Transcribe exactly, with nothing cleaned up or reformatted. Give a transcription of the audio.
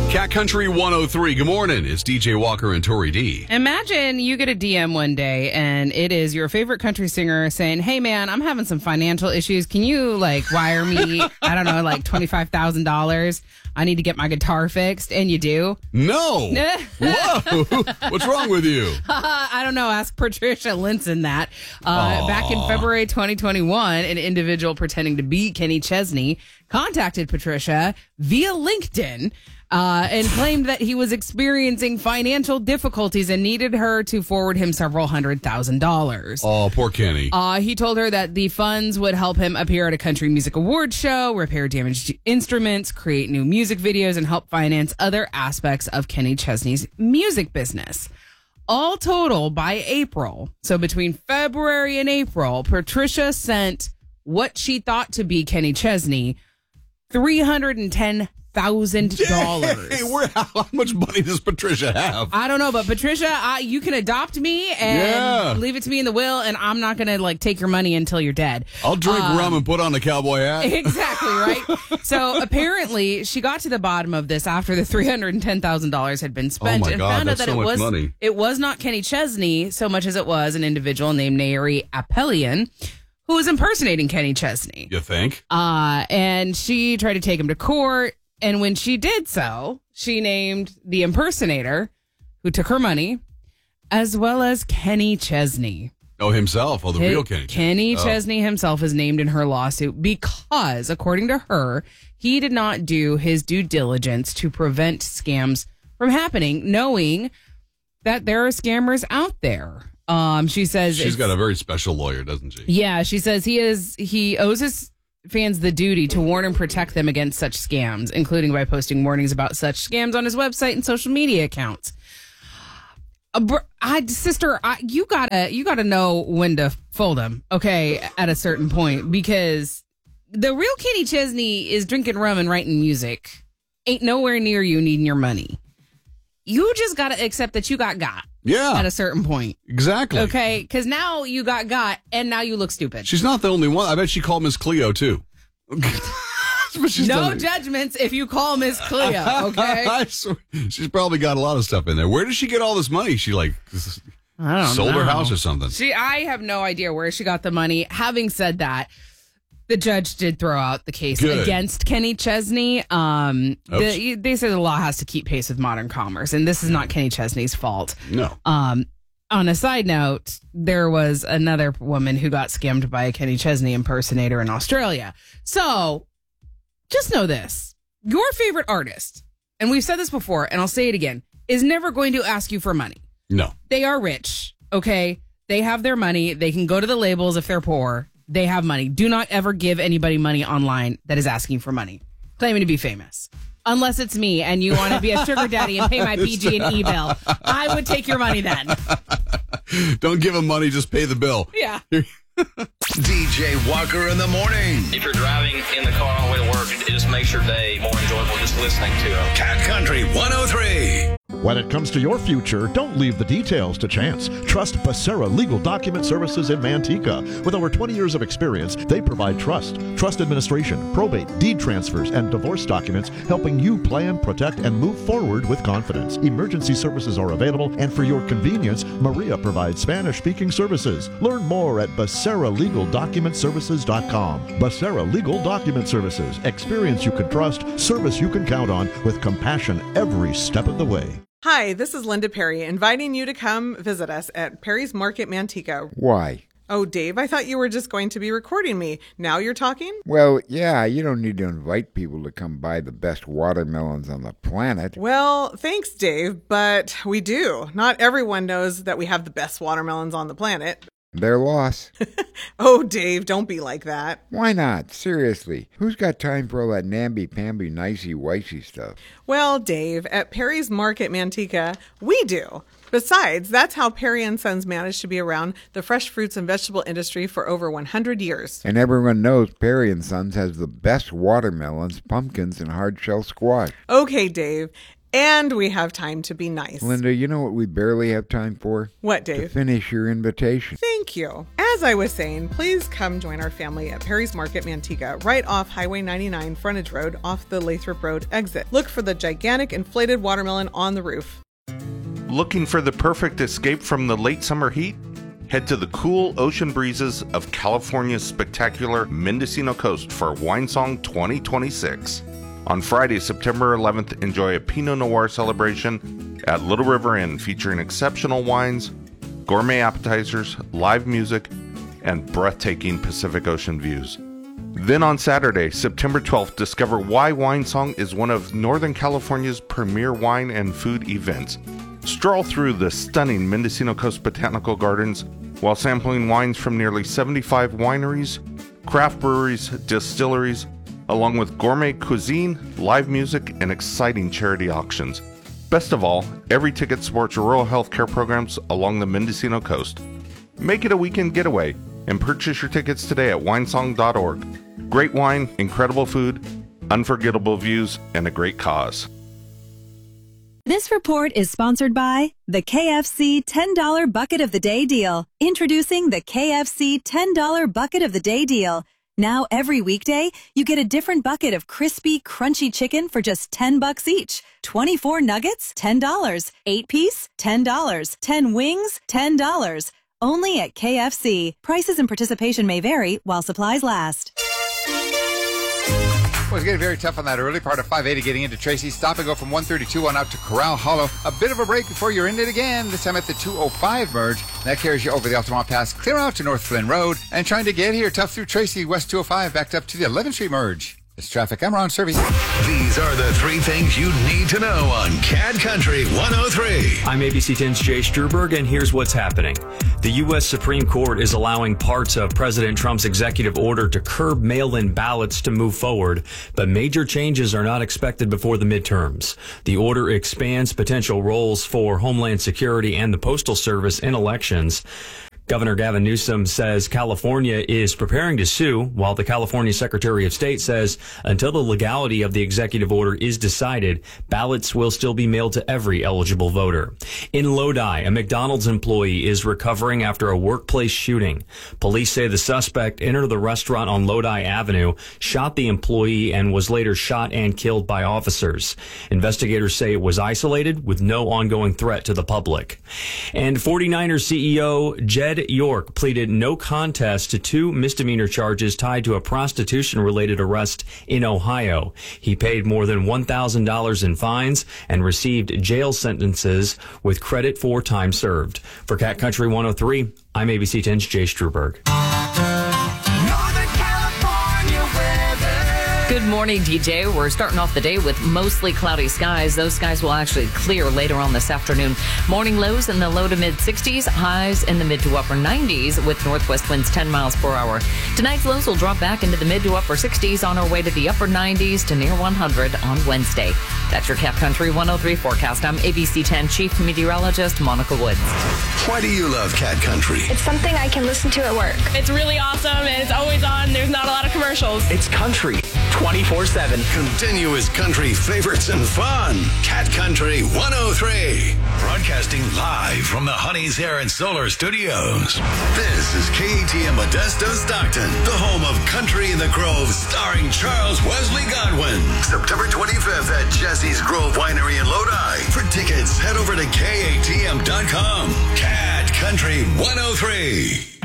Cat Country one oh three. Good morning. It's D J Walker and Tori D. Imagine you get a D M one day and it is your favorite country singer saying, hey, man, I'm having some financial issues. Can you, like, wire me, I don't know, like twenty-five thousand dollars? I need to get my guitar fixed. And you do? No. Whoa. What's wrong with you? I don't know. Ask Patricia Linson that. Uh, back in February twenty twenty-one, an individual pretending to be Kenny Chesney contacted Patricia via LinkedIn. Uh, and claimed that he was experiencing financial difficulties and needed her to forward him several hundred thousand dollars. Oh, poor Kenny. Uh, he told her that the funds would help him appear at a country music awards show, repair damaged instruments, create new music videos, and help finance other aspects of Kenny Chesney's music business. All total, by April, so between February and April, Patricia sent what she thought to be Kenny Chesney three hundred ten thousand dollars. Hey, where? How much money does Patricia have? I don't know, but Patricia, I, you can adopt me and yeah. leave it to me in the will, and I'm not going to like take your money until you're dead. I'll drink um, rum and put on a cowboy hat. Exactly, right? So apparently, she got to the bottom of this after the three hundred ten thousand dollars had been spent, oh my and God, found out that's that so it much was money. it was not Kenny Chesney so much as it was an individual named Nayeri Apelian, who was impersonating Kenny Chesney. You think? Uh, and she tried to take him to court. And when she did so, she named the impersonator who took her money, as well as Kenny Chesney. Oh, himself. Oh, the H- real Kenny Chesney. Kenny oh. Chesney himself is named in her lawsuit because, according to her, he did not do his due diligence to prevent scams from happening, knowing that there are scammers out there. Um, she says she's got a very special lawyer, doesn't she? Yeah, she says he is. He owes his fans the duty to warn and protect them against such scams, including by posting warnings about such scams on his website and social media accounts. Uh, br- I, sister, I, you gotta, you gotta know when to fold them, okay? At a certain point, because the real Kenny Chesney is drinking rum and writing music. Ain't nowhere near you needing your money. You just gotta accept that you got got. Yeah. At a certain point. Exactly. Okay, because now you got got, and now you look stupid. She's not the only one. I bet she called Miss Cleo, too. no done... judgments if you call Miss Cleo, okay? I swear, she's probably got a lot of stuff in there. Where does she get all this money? She, like, I don't sold know. her house or something. She, I have no idea where she got the money. Having said that, the judge did throw out the case Good. against Kenny Chesney. Um, the, they say the law has to keep pace with modern commerce, and this is not Kenny Chesney's fault. No. Um, on a side note, there was another woman who got scammed by a Kenny Chesney impersonator in Australia. So just know this. Your favorite artist, and we've said this before, and I'll say it again, is never going to ask you for money. No. They are rich, okay? They have their money. They can go to the labels if they're poor. They have money. Do not ever give anybody money online that is asking for money, claiming to be famous. Unless it's me and you want to be a sugar daddy and pay my P G and E bill. I would take your money then. Don't give them money, just pay the bill. Yeah. D J Walker in the morning. If you're driving in the car on the way to work, it just makes your day more enjoyable just listening to them. Cat Country one oh three. When it comes to your future, don't leave the details to chance. Trust Becerra Legal Document Services in Manteca. With over twenty years of experience, they provide trust, trust administration, probate, deed transfers, and divorce documents, helping you plan, protect, and move forward with confidence. Emergency services are available, and for your convenience, Maria provides Spanish-speaking services. Learn more at Becerra Legal Document Services dot com. Becerra Legal Document Services. Experience you can trust, service you can count on, with compassion every step of the way. Hi, this is Linda Perry, inviting you to come visit us at Perry's Market Manteca. Why? Oh, Dave, I thought you were just going to be recording me. Now you're talking? Well, yeah, you don't need to invite people to come buy the best watermelons on the planet. Well, thanks, Dave, but we do. Not everyone knows that we have the best watermelons on the planet. Their loss. Oh, Dave, don't be like that. Why not? Seriously. Who's got time for all that namby-pamby, nicey-wicey stuff? Well, Dave, at Perry's Market Manteca, we do. Besides, that's how Perry and Sons managed to be around the fresh fruits and vegetable industry for over one hundred years. And everyone knows Perry and Sons has the best watermelons, pumpkins, and hard-shell squash. Okay, Dave. And we have time to be nice. Linda, you know what we barely have time for? What, To Dave? finish your invitation. Thank you. As I was saying, please come join our family at Perry's Market Manteca, right off Highway ninety-nine Frontage Road off the Lathrop Road exit. Look for the gigantic inflated watermelon on the roof. Looking for the perfect escape from the late summer heat? Head to the cool ocean breezes of California's spectacular Mendocino coast for Wine Song twenty twenty-six. On Friday, September eleventh, enjoy a Pinot Noir celebration at Little River Inn featuring exceptional wines, gourmet appetizers, live music, and breathtaking Pacific Ocean views. Then on Saturday, September twelfth, discover why Wine Song is one of Northern California's premier wine and food events. Stroll through the stunning Mendocino Coast Botanical Gardens while sampling wines from nearly seventy-five wineries, craft breweries, distilleries, along with gourmet cuisine, live music, and exciting charity auctions. Best of all, every ticket supports rural health care programs along the Mendocino coast. Make it a weekend getaway and purchase your tickets today at winesong dot org. Great wine, incredible food, unforgettable views, and a great cause. This report is sponsored by the K F C ten dollar Bucket of the Day Deal. Introducing the K F C ten dollar Bucket of the Day Deal. Now every weekday, you get a different bucket of crispy, crunchy chicken for just ten bucks each. twenty-four nuggets, ten dollars. eight piece, ten dollars. ten wings, ten dollars. Only at K F C. Prices and participation may vary while supplies last. Well, it's getting very tough on that early part of five eighty getting into Tracy. Stop and go from one thirty-two on out to Corral Hollow. A bit of a break before you're in it again, this time at the two oh five merge. That carries you over the Altamont Pass, clear out to North Flynn Road. And trying to get here, tough through Tracy, West two oh five, backed up to the eleventh Street merge. It's traffic. I'm Ron Servey. These are the three things you need to know on Cat Country one oh three. I'm A B C ten's Jay Struberg, and here's what's happening. The U S Supreme Court is allowing parts of President Trump's executive order to curb mail-in ballots to move forward, but major changes are not expected before the midterms. The order expands potential roles for Homeland Security and the Postal Service in elections. Governor Gavin Newsom says California is preparing to sue, while the California Secretary of State says until the legality of the executive order is decided, ballots will still be mailed to every eligible voter. In Lodi, a McDonald's employee is recovering after a workplace shooting. Police say the suspect entered the restaurant on Lodi Avenue, shot the employee, and was later shot and killed by officers. Investigators say it was isolated with no ongoing threat to the public. And forty-niners C E O Jed York pleaded no contest to two misdemeanor charges tied to a prostitution-related arrest in Ohio. He paid more than one thousand dollars in fines and received jail sentences with credit for time served. For Cat Country one oh three, I'm A B C ten's Jay Struberg. Good morning, D J. We're starting off the day with mostly cloudy skies. Those skies will actually clear later on this afternoon. Morning lows in the low to mid sixties, highs in the mid to upper nineties with northwest winds ten miles per hour. Tonight's lows will drop back into the mid to upper sixties on our way to the upper nineties to near one hundred on Wednesday. That's your Cat Country one oh three forecast. I'm A B C ten Chief Meteorologist Monica Woods. Why do you love Cat Country? It's something I can listen to at work. It's really awesome and it's always on. There's not a lot of commercials. It's country twenty-four seven. Continuous country favorites and fun. Cat Country one oh three. Broadcasting live from the Honey's Hair and Solar Studios. This is K A T M Modesto Stockton, the home of Country in the Grove, starring Charles Wesley Godwin. September twenty-fifth at Jesse's Grove Winery in Lodi. For tickets, head over to K A T M dot com. Cat Country one oh three.